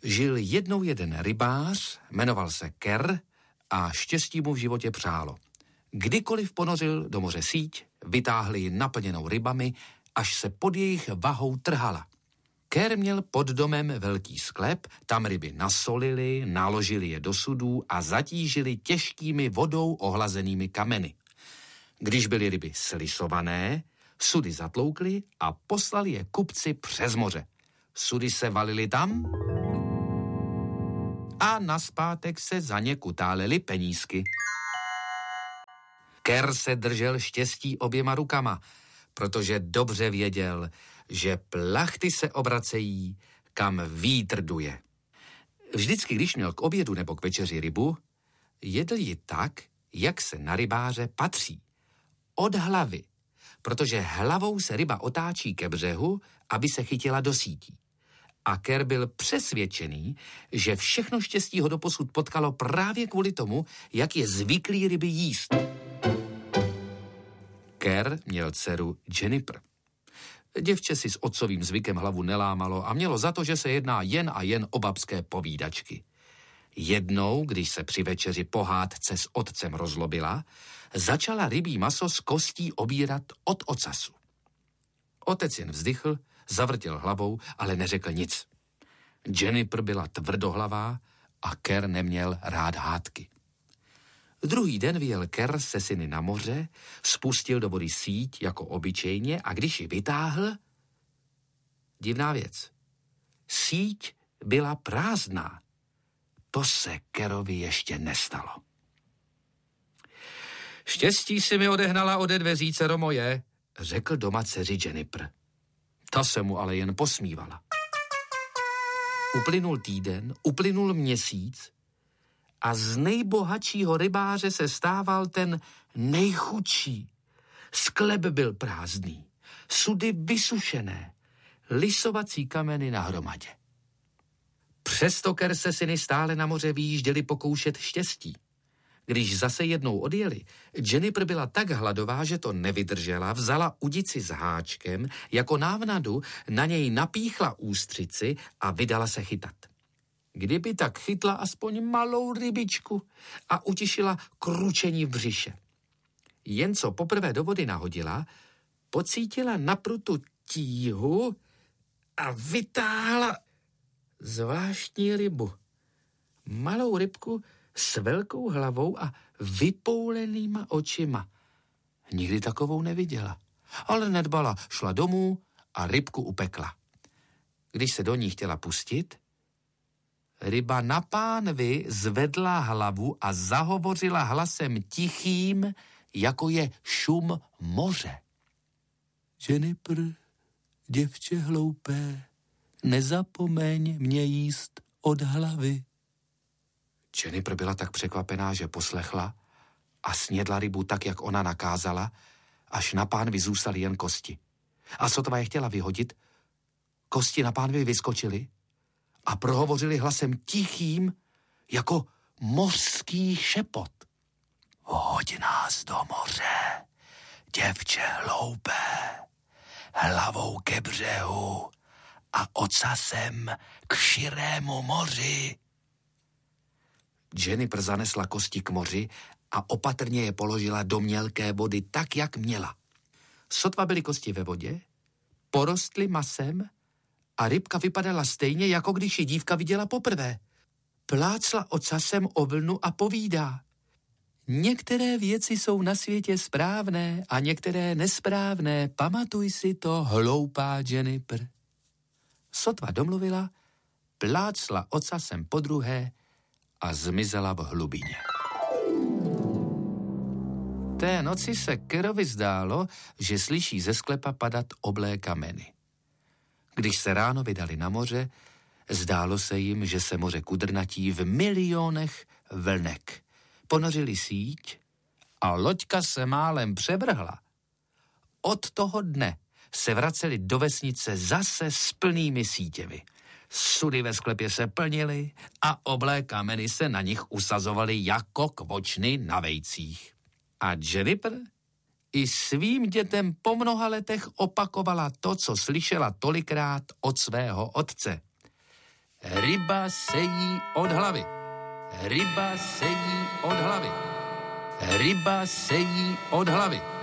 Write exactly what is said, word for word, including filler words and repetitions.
Žil jednou jeden rybář, jmenoval se Ker a štěstí mu v životě přálo. Kdykoliv ponořil do moře síť, vytáhli ji naplněnou rybami, až se pod jejich vahou trhala. Ker měl pod domem velký sklep, tam ryby nasolili, naložili je do sudů a zatížili těžkými vodou ohlazenými kameny. Když byly ryby slisované, sudy zatloukli a poslali je kupci přes moře. Sudy se valily tam a naspátek se za ně kutálely penízky. Ker se držel štěstí oběma rukama, protože dobře věděl, že plachty se obracejí, kam vítr duje. Vždycky, když měl k obědu nebo k večeři rybu, jedl ji tak, jak se na rybáře patří. Od hlavy, protože hlavou se ryba otáčí ke břehu, aby se chytila do sítí. A Ker byl přesvědčený, že všechno štěstí ho doposud potkalo právě kvůli tomu, jak je zvyklý ryby jíst. Ker měl dceru Jennifer. Děvče si s otcovým zvykem hlavu nelámalo a mělo za to, že se jedná jen a jen o babské povídačky. Jednou, když se při večeři pohádce s otcem rozlobila, začala rybí maso z kostí obírat od ocasu. Otec jen vzdychl, zavrtěl hlavou, ale neřekl nic. Jennifer byla tvrdohlavá a Ker neměl rád hádky. Druhý den vyjel Ker se syny na moře, spustil do vody síť jako obyčejně a když ji vytáhl, divná věc, síť byla prázdná. To se Kerovi ještě nestalo. Štěstí si mi odehnala ode dveří, dcero moje, řekl doma dceři Jennifer. Ta se mu ale jen posmívala. Uplynul týden, uplynul měsíc a z nejbohatšího rybáře se stával ten nejchudší. Sklep byl prázdný, sudy vysušené, lisovací kameny na hromadě. Přesto Ker se syny stále na moře vyjížděli pokoušet štěstí. Když zase jednou odjeli, Jennifer byla tak hladová, že to nevydržela, vzala udici s háčkem, jako návnadu na něj napíchla ústřici a vydala se chytat. Kdyby tak chytla aspoň malou rybičku a utišila kručení v břiše. Jen co poprvé do vody nahodila, pocítila naprutu tíhu a vytáhla zvláštní rybu. Malou rybku s velkou hlavou a vypoulenýma očima. Nikdy takovou neviděla, ale nedbala, šla domů a rybku upekla. Když se do ní chtěla pustit, ryba na pánvi zvedla hlavu a zahovořila hlasem tichým, jako je šum moře. Jennifer, děvče hloupé, nezapomeň mě jíst od hlavy. Jennifer byla tak překvapená, že poslechla a snědla rybu tak, jak ona nakázala, až na pánvi zůstaly jen kosti. A sotva je chtěla vyhodit, kosti na pánvi vyskočily a prohovořili hlasem tichým, jako mořský šepot. Hoď nás do moře, děvče hloupé, hlavou ke břehu a ocasem k širému moři. Jennifer zanesla kosti k moři a opatrně je položila do mělké vody tak, jak měla. Sotva byly kosti ve vodě, porostly masem a rybka vypadala stejně, jako když ji dívka viděla poprvé. Plácla ocasem o vlnu a povídá. Některé věci jsou na světě správné a některé nesprávné. Pamatuj si to, hloupá Jennifer. Sotva domluvila, plácla ocasem podruhé a zmizela v hlubině. Té noci se Kerovi zdálo, že slyší ze sklepa padat oblé kameny. Když se ráno vydali na moře, zdálo se jim, že se moře kudrnatí v milionech vlnek. Ponořili síť a loďka se málem převrhla. Od toho dne se vraceli do vesnice zase s plnými sítěmi. Sudy ve sklepě se plnily a oblé kameny se na nich usazovaly jako kvočny na vejcích. A Jennifer i svým dětem po mnoha letech opakovala to, co slyšela tolikrát od svého otce. Ryba se jí od hlavy. Ryba se jí od hlavy. Ryba se jí od hlavy.